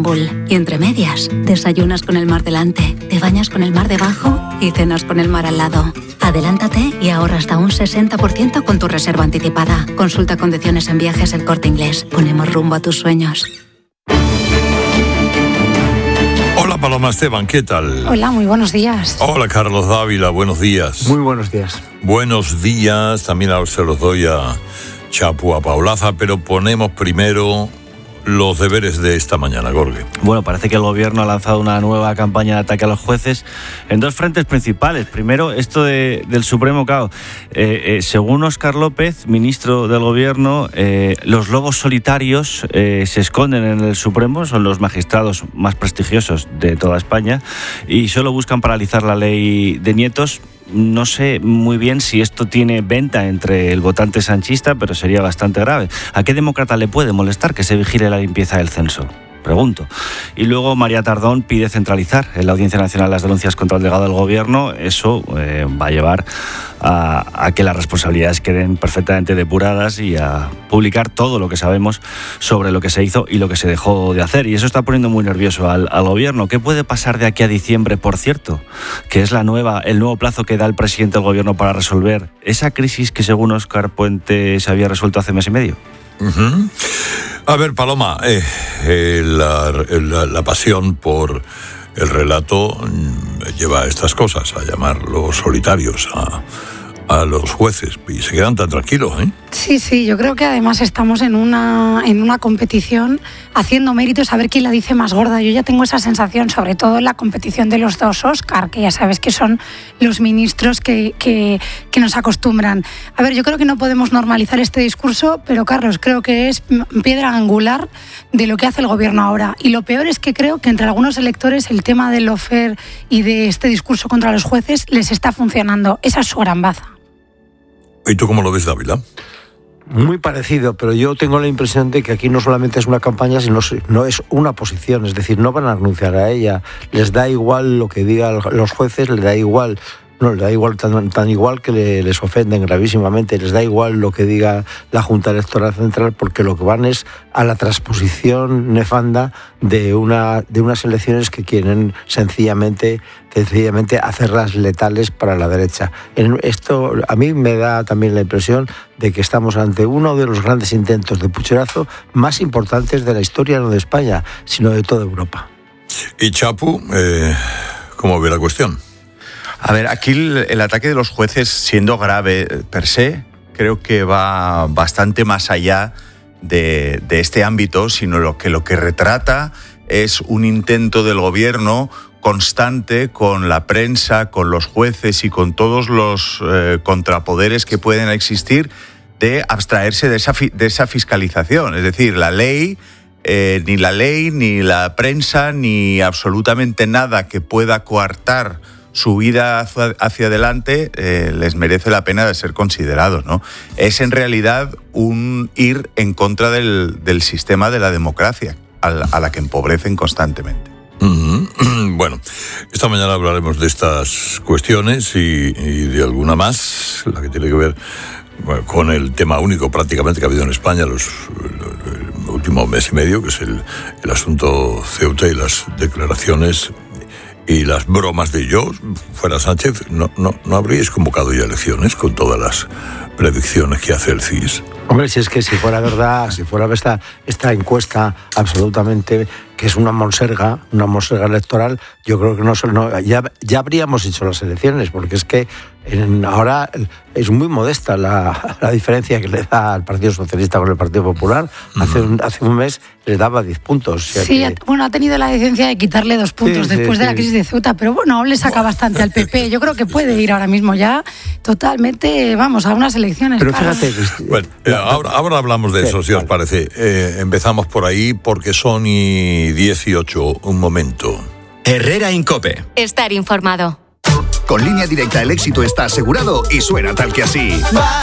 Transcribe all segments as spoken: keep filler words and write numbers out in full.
Estambul. Y entre medias, desayunas con el mar delante, te bañas con el mar debajo y cenas con el mar al lado. Adelántate y ahorra hasta un sesenta por ciento con tu reserva anticipada. Consulta condiciones en Viajes El Corte Inglés. Ponemos rumbo a tus sueños. Hola Paloma Esteban, ¿qué tal? Hola, muy buenos días. Hola Carlos Dávila, buenos días. Muy buenos días. Buenos días, también ahora se los doy a Chapu, a Paulaza, pero ponemos primero los deberes de esta mañana, Gorge. Bueno, parece que el gobierno ha lanzado una nueva campaña de ataque a los jueces en dos frentes principales. Primero, esto de, del Supremo, claro. Eh, eh, según Óscar López, ministro del gobierno, eh, los lobos solitarios eh, se esconden en el Supremo, son los magistrados más prestigiosos de toda España y solo buscan paralizar la ley de nietos. No sé muy bien si esto tiene venta entre el votante sanchista, pero sería bastante grave. ¿A qué demócrata le puede molestar que se vigile la limpieza del censo? Pregunto. Y luego María Tardón pide centralizar en la Audiencia Nacional las denuncias contra el delegado del gobierno. Eso eh, va a llevar a, a que las responsabilidades queden perfectamente depuradas y a publicar todo lo que sabemos sobre lo que se hizo y lo que se dejó de hacer. Y eso está poniendo muy nervioso al, al gobierno. ¿Qué puede pasar de aquí a diciembre, por cierto? Que es la nueva, el nuevo plazo que da el presidente del gobierno para resolver esa crisis que según Óscar Puente se había resuelto hace mes y medio. Uh-huh. A ver, Paloma, eh, eh, la, la, la pasión por el relato lleva a estas cosas, a llamarlos solitarios, a, a los jueces, y se quedan tan tranquilos, ¿eh? Sí, sí, yo creo que además estamos en una, en una competición haciendo méritos a ver quién la dice más gorda. Yo ya tengo esa sensación, sobre todo en la competición de los dos Óscar, que ya sabes que son los ministros que, que, que nos acostumbran. A ver, yo creo que no podemos normalizar este discurso, pero Carlos, creo que es piedra angular de lo que hace el gobierno ahora. Y lo peor es que creo que entre algunos electores el tema del lawfare y de este discurso contra los jueces les está funcionando. Esa es su gran baza. ¿Y tú cómo lo ves, Dávila? Muy parecido, pero yo tengo la impresión de que aquí no solamente es una campaña, sino no es una posición, es decir, no van a renunciar a ella, les da igual lo que digan los jueces, les da igual, no les da igual tan, tan igual que le, les ofenden gravísimamente, les da igual lo que diga la Junta Electoral Central, porque lo que van es a la transposición nefanda de una de unas elecciones que quieren sencillamente sencillamente hacerlas letales para la derecha. En esto a mí me da también la impresión de que estamos ante uno de los grandes intentos de pucherazo más importantes de la historia, no de España, sino de toda Europa. Y Chapu, eh, ¿cómo ve la cuestión? A ver, aquí el, el ataque de los jueces, siendo grave per se, creo que va bastante más allá de, de este ámbito, sino lo que, lo que retrata es un intento del gobierno constante con la prensa, con los jueces y con todos los eh, contrapoderes que pueden existir de abstraerse de esa, fi, de esa fiscalización. Es decir, la ley, eh, ni la ley, ni la prensa, ni absolutamente nada que pueda coartar su vida hacia, hacia adelante eh, les merece la pena de ser considerados, ¿no? Es en realidad un ir en contra del, del sistema de la democracia, a, a la que empobrecen constantemente. Mm-hmm. Bueno, esta mañana hablaremos de estas cuestiones y, y de alguna más, la que tiene que ver bueno, con el tema único prácticamente que ha habido en España los, el, el último mes y medio, que es el, el asunto Ceuta y las declaraciones y las bromas de yo, fuera Sánchez, no, no, no habríais convocado ya elecciones con todas las predicciones que hace el C I S. Hombre, si es que si fuera verdad, si fuera esta, esta encuesta absolutamente, que es una monserga, una monserga electoral, yo creo que no, no ya, ya habríamos hecho las elecciones, porque es que en, ahora es muy modesta la, la diferencia que le da al Partido Socialista con el Partido Popular. Hace un, hace un mes le daba diez puntos. O sea sí, que... bueno, ha tenido la decencia de quitarle dos puntos sí, después sí, de la crisis de Ceuta, pero bueno, aún le saca bastante al P P. Yo creo que puede ir ahora mismo ya totalmente, vamos, a unas elecciones. Pero fíjate... Bueno, eh, ahora, ahora hablamos de eso, si os parece. Eh, empezamos por ahí porque son y dieciocho, un momento. Herrera Incope. Estar informado. Con Línea Directa el éxito está asegurado y suena tal que así.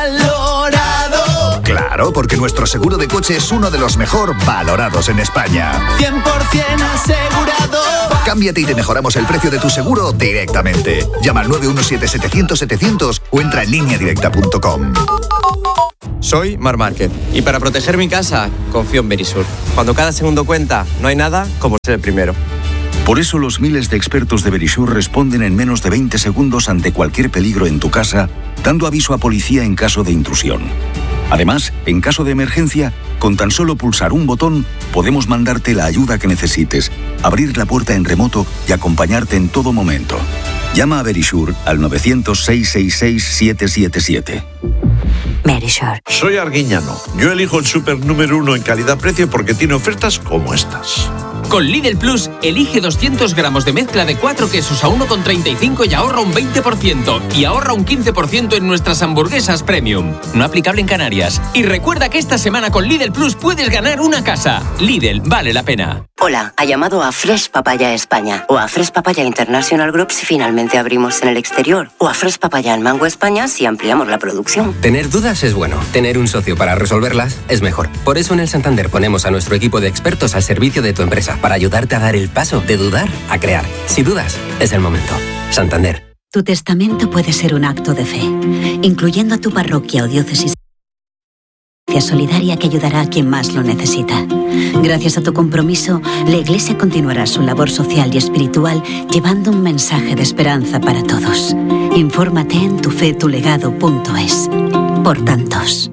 ¡Valorado! Claro, porque nuestro seguro de coche es uno de los mejor valorados en España. cien por ciento asegurado. Cámbiate y te mejoramos el precio de tu seguro directamente. Llama al nueve uno siete setecientos setecientos o entra en línea directa punto com. Soy Mar Márquez y para proteger mi casa confío en Verisur. Cuando cada segundo cuenta, no hay nada como ser el primero. Por eso los miles de expertos de Verisur responden en menos de veinte segundos ante cualquier peligro en tu casa, dando aviso a policía en caso de intrusión. Además, en caso de emergencia, con tan solo pulsar un botón, podemos mandarte la ayuda que necesites, abrir la puerta en remoto y acompañarte en todo momento. Llama a Verisur al nueve cero cero, seis seis seis, siete siete siete. Verisur. Soy Arguiñano. Yo elijo el súper número uno en calidad-precio porque tiene ofertas como estas. Con Lidl Plus, elige doscientos gramos de mezcla de cuatro quesos a uno con treinta y cinco y ahorra un veinte por ciento. Y ahorra un quince por ciento en nuestras hamburguesas premium. No aplicable en Canarias. Y recuerda que esta semana con Lidl Plus puedes ganar una casa. Lidl, vale la pena. Hola, ha llamado a Fresh Papaya España o a Fresh Papaya International Group si finalmente abrimos en el exterior o a Fresh Papaya en Mango España si ampliamos la producción. Tener dudas es bueno, tener un socio para resolverlas es mejor. Por eso en el Santander ponemos a nuestro equipo de expertos al servicio de tu empresa para ayudarte a dar el paso de dudar a crear. Si dudas, es el momento. Santander. Tu testamento puede ser un acto de fe, incluyendo a tu parroquia o diócesis solidaria que ayudará a quien más lo necesita. Gracias a tu compromiso, la Iglesia continuará su labor social y espiritual llevando un mensaje de esperanza para todos. Infórmate en tufetulegado punto es. Por tantos.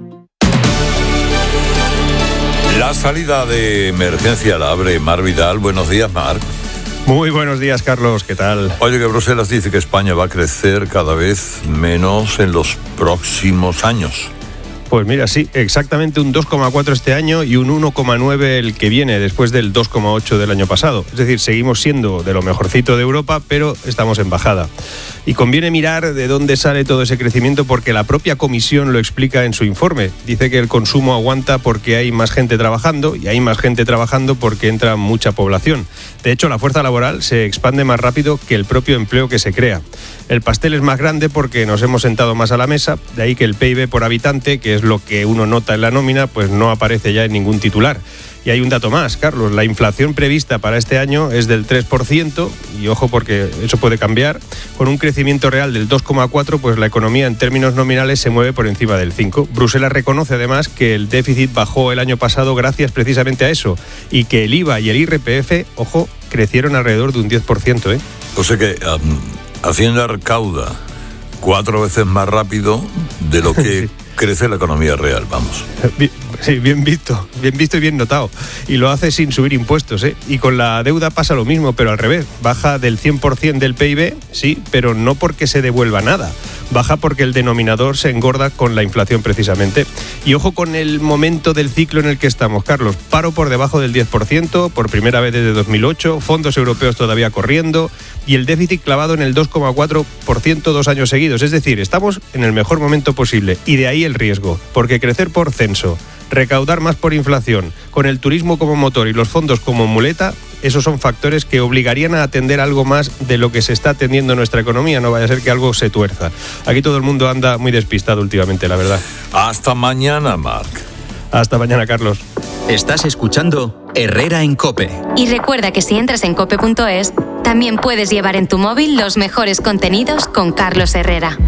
La salida de emergencia la abre Mar Vidal. Buenos días, Mar. Muy buenos días, Carlos. ¿Qué tal? Oye, que Bruselas dice que España va a crecer cada vez menos en los próximos años. Pues mira, sí, exactamente un dos coma cuatro este año y un uno coma nueve el que viene, después del dos coma ocho del año pasado. Es decir, seguimos siendo de lo mejorcito de Europa, pero estamos en bajada. Y conviene mirar de dónde sale todo ese crecimiento porque la propia Comisión lo explica en su informe. Dice que el consumo aguanta porque hay más gente trabajando y hay más gente trabajando porque entra mucha población. De hecho, la fuerza laboral se expande más rápido que el propio empleo que se crea. El pastel es más grande porque nos hemos sentado más a la mesa, de ahí que el P I B por habitante, que es lo que uno nota en la nómina, pues no aparece ya en ningún titular. Y hay un dato más, Carlos, la inflación prevista para este año es del tres por ciento, y ojo porque eso puede cambiar, con un crecimiento real del dos coma cuatro, pues la economía en términos nominales se mueve por encima del cinco. Bruselas reconoce además que el déficit bajó el año pasado gracias precisamente a eso, y que el I V A y el I R P F, ojo, crecieron alrededor de un diez por ciento, ¿eh? O sea que um, Hacienda recauda cuatro veces más rápido de lo que... sí. Crece la economía real, vamos. Sí, bien visto, bien visto y bien notado. Y lo hace sin subir impuestos, ¿eh? Y con la deuda pasa lo mismo, pero al revés. Baja del cien por ciento del P I B, sí, pero no porque se devuelva nada. Baja porque el denominador se engorda con la inflación precisamente. Y ojo con el momento del ciclo en el que estamos, Carlos. Paro por debajo del diez por ciento, por primera vez desde dos mil ocho, fondos europeos todavía corriendo y el déficit clavado en el dos coma cuatro por ciento dos años seguidos. Es decir, estamos en el mejor momento posible y de ahí el riesgo, porque crecer por censo, recaudar más por inflación, con el turismo como motor y los fondos como muleta, esos son factores que obligarían a atender algo más de lo que se está atendiendo en nuestra economía, no vaya a ser que algo se tuerza. Aquí todo el mundo anda muy despistado últimamente, la verdad. Hasta mañana, Marc. Hasta mañana, Carlos. Estás escuchando Herrera en COPE. Y recuerda que si entras en cope punto es, también puedes llevar en tu móvil los mejores contenidos con Carlos Herrera.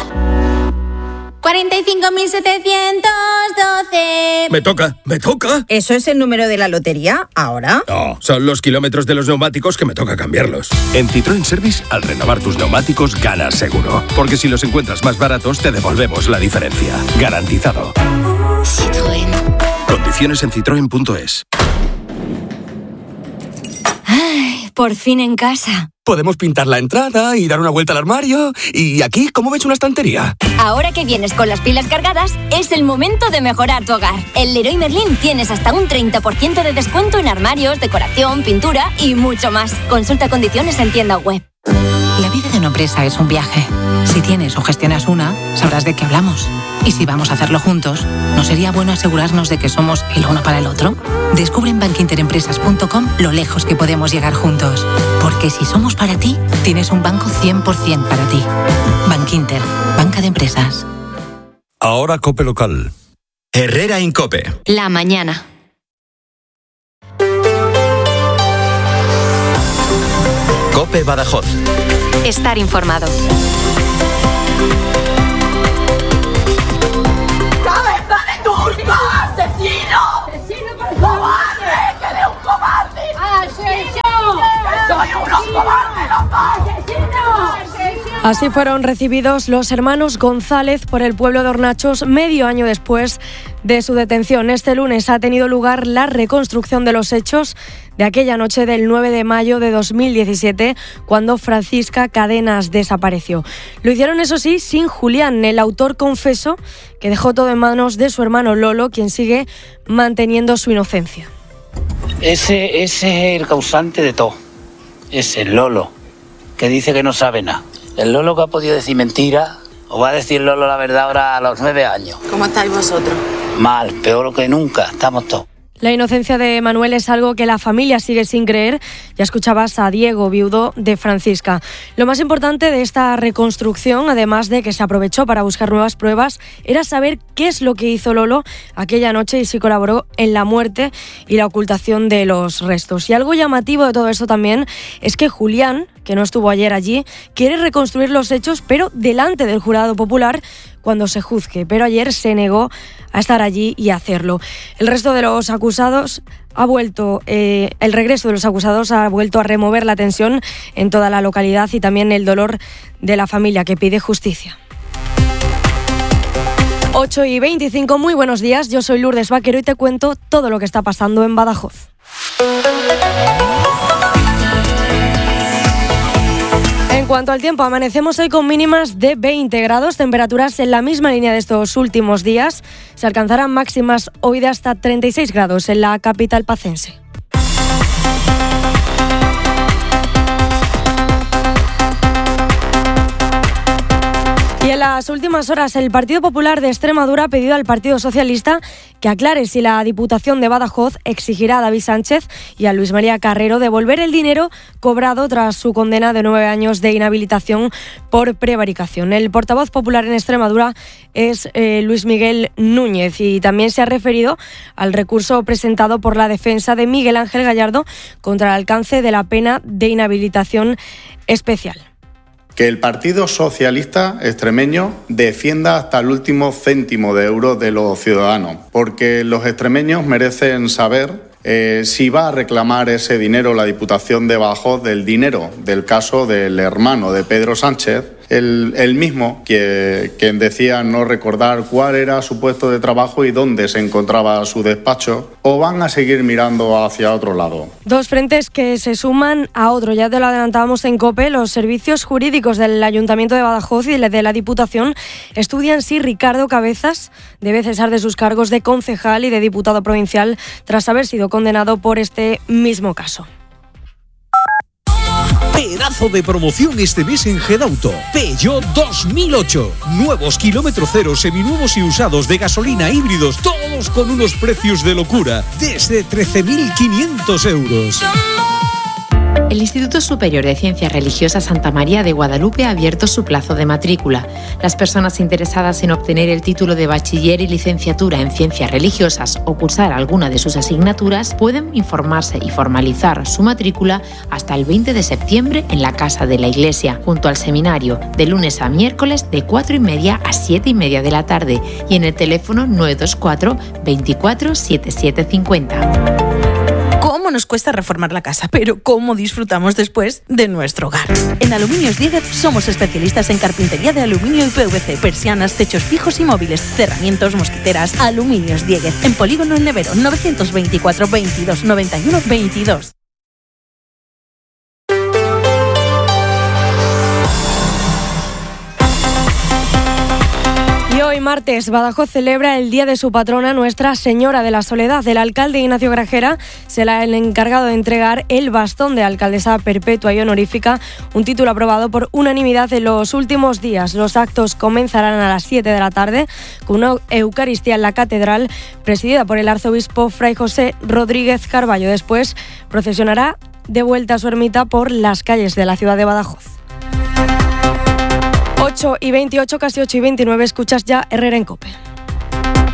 cuarenta y cinco mil setecientos doce. Me toca, me toca. ¿Eso es el número de la lotería ahora? No, son los kilómetros de los neumáticos que me toca cambiarlos. En Citroën Service, al renovar tus neumáticos, ganas seguro. Porque si los encuentras más baratos, te devolvemos la diferencia. Garantizado. Citroën. Condiciones en citroen punto es. Ay, por fin en casa. Podemos pintar la entrada y dar una vuelta al armario. Y aquí, ¿cómo ves una estantería? Ahora que vienes con las pilas cargadas, es el momento de mejorar tu hogar. En Leroy Merlin tienes hasta un treinta por ciento de descuento en armarios, decoración, pintura y mucho más. Consulta condiciones en tienda web. La vida de una empresa es un viaje. Si tienes o gestionas una, sabrás de qué hablamos. Y si vamos a hacerlo juntos, ¿no sería bueno asegurarnos de que somos el uno para el otro? Descubre en bank inter empresas punto com lo lejos que podemos llegar juntos. Porque si somos para ti, tienes un banco cien por ciento para ti. Bankinter, banca de empresas. Ahora COPE local. Herrera en COPE. La mañana. COPE Badajoz. Estar informado. ¡Cabeza de turco! ¡Asesino! ¡Asesino, cobarde! ¡Que de un cobarde! ¡Asesino! ¡Soy unos cobardes los dos! ¡Asesino! Así fueron recibidos los hermanos González por el pueblo de Hornachos medio año después de su detención. Este lunes ha tenido lugar la reconstrucción de los hechos de aquella noche del nueve de mayo de dos mil diecisiete, cuando Francisca Cadenas desapareció. Lo hicieron, eso sí, sin Julián, el autor confeso, que dejó todo en manos de su hermano Lolo, quien sigue manteniendo su inocencia. Ese, ese es el causante de todo. Es el Lolo, que dice que no sabe nada. El Lolo que ha podido decir mentira, o va a decir Lolo la verdad ahora a los nueve años. ¿Cómo estáis vosotros? Mal, peor que nunca, estamos todos. La inocencia de Manuel es algo que la familia sigue sin creer. Ya escuchabas a Diego, viudo de Francisca. Lo más importante de esta reconstrucción, además de que se aprovechó para buscar nuevas pruebas, era saber qué es lo que hizo Lolo aquella noche y si colaboró en la muerte y la ocultación de los restos. Y algo llamativo de todo esto también es que Julián, que no estuvo ayer allí, quiere reconstruir los hechos, pero delante del jurado popular, cuando se juzgue, pero ayer se negó a estar allí y a hacerlo. El resto de los acusados ha vuelto, eh, el regreso de los acusados ha vuelto a remover la tensión en toda la localidad y también el dolor de la familia que pide justicia. ocho y veinticinco, muy buenos días, yo soy Lourdes Vaquero y te cuento todo lo que está pasando en Badajoz. En cuanto al tiempo, amanecemos hoy con mínimas de veinte grados, temperaturas en la misma línea de estos últimos días. Se alcanzarán máximas hoy de hasta treinta y seis grados en la capital pacense. Y en las últimas horas, el Partido Popular de Extremadura ha pedido al Partido Socialista que aclare si la Diputación de Badajoz exigirá a David Sánchez y a Luis María Carrero devolver el dinero cobrado tras su condena de nueve años de inhabilitación por prevaricación. El portavoz popular en Extremadura es eh, Luis Miguel Núñez y también se ha referido al recurso presentado por la defensa de Miguel Ángel Gallardo contra el alcance de la pena de inhabilitación especial. Que el Partido Socialista extremeño defienda hasta el último céntimo de euro de los ciudadanos, porque los extremeños merecen saber eh, si va a reclamar ese dinero la Diputación de Badajoz del dinero del caso del hermano de Pedro Sánchez, el, el mismo que, quien decía no recordar cuál era su puesto de trabajo y dónde se encontraba su despacho, o van a seguir mirando hacia otro lado. Dos frentes que se suman a otro. Ya te lo adelantábamos en COPE, los servicios jurídicos del Ayuntamiento de Badajoz y de la Diputación estudian si Ricardo Cabezas debe cesar de sus cargos de concejal y de diputado provincial tras haber sido condenado por este mismo caso. Pedazo de promoción este mes en Gedauto. Peugeot dos mil ocho. Nuevos kilómetro cero, seminuevos y usados de gasolina, híbridos, todos con unos precios de locura, desde trece mil quinientos euros. El Instituto Superior de Ciencias Religiosas Santa María de Guadalupe ha abierto su plazo de matrícula. Las personas interesadas en obtener el título de bachiller y licenciatura en Ciencias Religiosas o cursar alguna de sus asignaturas pueden informarse y formalizar su matrícula hasta el veinte de septiembre en la Casa de la Iglesia, junto al seminario, de lunes a miércoles de cuatro y media a siete y media de la tarde y en el teléfono nueve dos cuatro, veinticuatro, setenta y siete cincuenta. ¿Cómo nos cuesta reformar la casa? Pero ¿cómo disfrutamos después de nuestro hogar? En Aluminios Dieguez somos especialistas en carpintería de aluminio y P V C, persianas, techos fijos y móviles, cerramientos, mosquiteras. Aluminios Dieguez, en Polígono El Nevero, novecientos veinticuatro, veintidós, noventa y uno, veintidós. Hoy martes, Badajoz celebra el día de su patrona, Nuestra Señora de la Soledad. El alcalde Ignacio Grajera será el encargado de entregar el bastón de alcaldesa perpetua y honorífica, un título aprobado por unanimidad en los últimos días. Los actos comenzarán a las siete de la tarde con una Eucaristía en la catedral presidida por el arzobispo Fray José Rodríguez Carballo. Después procesionará de vuelta a su ermita por las calles de la ciudad de Badajoz. ocho y veintiocho, casi ocho y veintinueve, escuchas ya Herrera en COPE.